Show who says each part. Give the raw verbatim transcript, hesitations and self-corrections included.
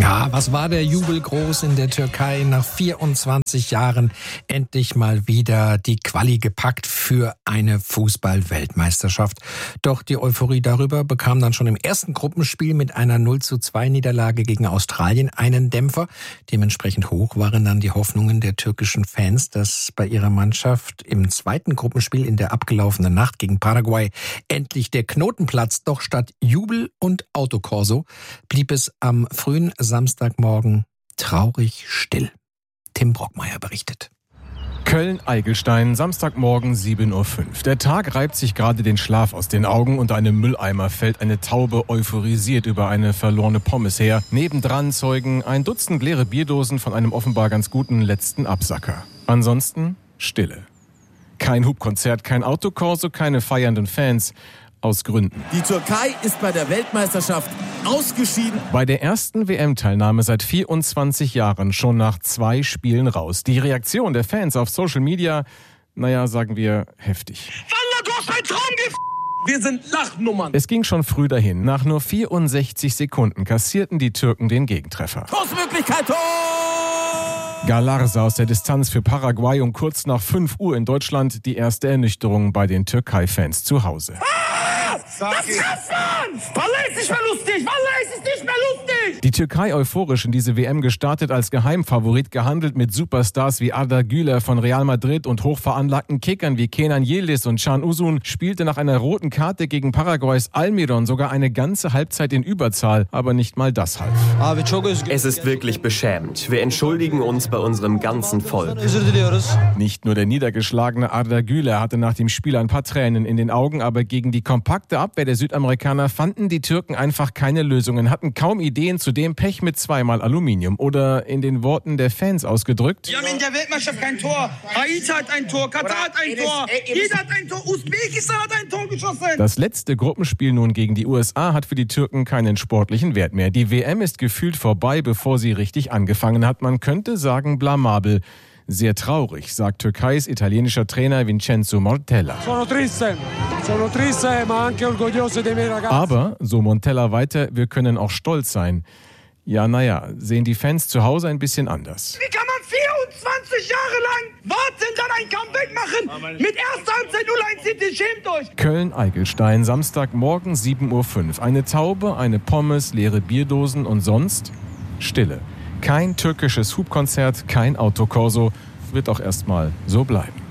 Speaker 1: Ja, was war der Jubel groß in der Türkei? Nach vierundzwanzig Jahren endlich mal wieder die Quali gepackt für eine Fußball-Weltmeisterschaft. Doch die Euphorie darüber bekam dann schon im ersten Gruppenspiel mit einer null zu zwei Niederlage gegen Australien einen Dämpfer. Dementsprechend hoch waren dann die Hoffnungen der türkischen Fans, dass bei ihrer Mannschaft im zweiten Gruppenspiel in der abgelaufenen Nacht gegen Paraguay endlich der Knoten platzt. Doch statt Jubel und Autokorso blieb es am frühen Samstagmorgen traurig still. Tim Brockmeier berichtet.
Speaker 2: Köln-Eigelstein, Samstagmorgen sieben Uhr fünf. Der Tag reibt sich gerade den Schlaf aus den Augen und einem Mülleimer fällt eine Taube euphorisiert über eine verlorene Pommes her. Nebendran zeugen ein Dutzend leere Bierdosen von einem offenbar ganz guten letzten Absacker. Ansonsten Stille. Kein Hupkonzert, kein Autokorso, keine feiernden Fans. Aus Gründen.
Speaker 3: Die Türkei ist bei der Weltmeisterschaft ausgeschieden.
Speaker 2: Bei der ersten W M-Teilnahme seit vierundzwanzig Jahren schon nach zwei Spielen raus. Die Reaktion der Fans auf Social Media, naja, sagen wir, heftig.
Speaker 3: Wallah, du hast ein Traumgift! Wir sind Lachnummern.
Speaker 2: Es ging schon früh dahin. Nach nur vierundsechzig Sekunden kassierten die Türken den Gegentreffer.
Speaker 3: Kursmöglichkeit, Tor!
Speaker 2: Galarza aus der Distanz für Paraguay um kurz nach fünf Uhr in Deutschland die erste Ernüchterung bei den Türkei-Fans zu Hause.
Speaker 3: Das schafft man! Wallah, ist nicht mehr lustig! Wallah, ist es nicht mehr lustig!
Speaker 2: Die Türkei euphorisch in diese W M gestartet, als Geheimfavorit gehandelt mit Superstars wie Arda Güler von Real Madrid und hochveranlagten Kickern wie Kenan Yildiz und Can Uzun, spielte nach einer roten Karte gegen Paraguays Almiron sogar eine ganze Halbzeit in Überzahl, aber nicht mal das half.
Speaker 4: Es ist wirklich beschämend. Wir entschuldigen uns bei unserem ganzen Volk.
Speaker 2: Nicht nur der niedergeschlagene Arda Güler hatte nach dem Spiel ein paar Tränen in den Augen, aber gegen die kompakte Abwehr der Südamerikaner fanden die Türken einfach keine Lösungen, hatten kaum Ideen, zudem Pech mit zweimal Aluminium. Oder in den Worten der Fans ausgedrückt:
Speaker 5: Wir haben in der Weltmeisterschaft kein Tor. Haiti hat ein Tor, Katar hat ein Tor, jeder hat ein Tor, Usbekistan hat ein Tor geschossen.
Speaker 2: Das letzte Gruppenspiel nun gegen die U S A hat für die Türken keinen sportlichen Wert mehr. Die W M ist gefühlt vorbei, bevor sie richtig angefangen hat. Man könnte sagen blamabel. Sehr traurig, sagt Türkeis italienischer Trainer Vincenzo Montella. Aber, so Montella weiter, wir können auch stolz sein. Ja, naja, sehen die Fans zu Hause ein bisschen anders.
Speaker 5: Wie kann man vierundzwanzig Jahre lang warten, dann ein Comeback machen? Mit erster Halbzeit null eins City, schämt euch!
Speaker 2: Köln-Eigelstein, Samstagmorgen sieben Uhr fünf. Eine Taube, eine Pommes, leere Bierdosen und sonst Stille. Kein türkisches Hupkonzert, kein Autokorso, wird auch erstmal so bleiben.